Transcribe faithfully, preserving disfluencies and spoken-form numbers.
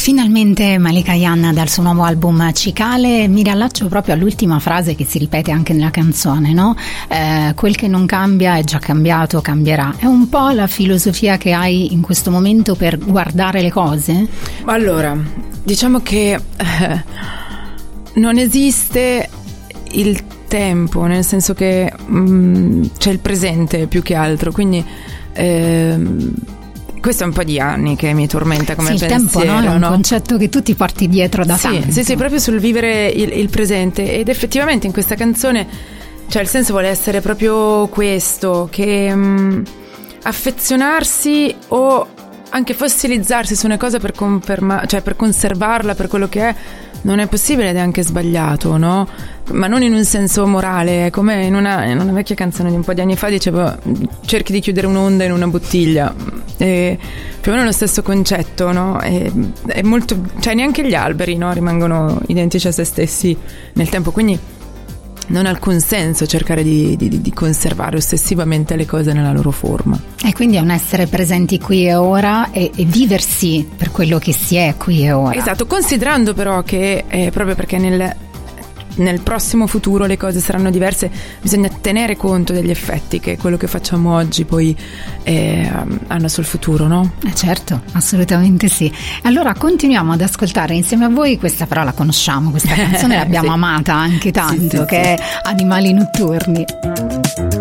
Finalmente Malika Ayane dal suo nuovo album Cicale. Mi riallaccio proprio all'ultima frase che si ripete anche nella canzone, no? Eh, quel che non cambia è già cambiato, cambierà. È un po' la filosofia che hai in questo momento per guardare le cose? Allora, diciamo che eh, non esiste il tempo, nel senso che mh, c'è il presente più che altro, quindi eh, questo è un po' di anni che mi tormenta come sì, pensiero. Il tempo, no? È un no? concetto che tu ti porti dietro da sì, tanto. Sì, sì, proprio sul vivere il, il presente, ed effettivamente in questa canzone, cioè il senso vuole essere proprio questo, che mh, affezionarsi o anche fossilizzarsi su una cosa per confermare, cioè per conservarla per quello che è, non è possibile ed è anche sbagliato, no? Ma non in un senso morale, come in una, in una vecchia canzone di un po' di anni fa dicevo: cerchi di chiudere un'onda in una bottiglia, e più o meno lo stesso concetto, no? E, è molto, cioè neanche gli alberi, no? Rimangono identici a se stessi nel tempo, quindi non ha alcun senso cercare di, di, di conservare ossessivamente le cose nella loro forma. E quindi è un essere presenti qui e ora e, e viversi per quello che si è qui e ora. Esatto, considerando però che eh, proprio perché nel, nel prossimo futuro le cose saranno diverse, bisogna tenere conto degli effetti che quello che facciamo oggi poi eh, hanno sul futuro, no? Eh certo, assolutamente sì. Allora continuiamo ad ascoltare insieme a voi questa, però la conosciamo, questa canzone l'abbiamo sì. amata anche tanto, sì, sì, che sì. è Animali notturni.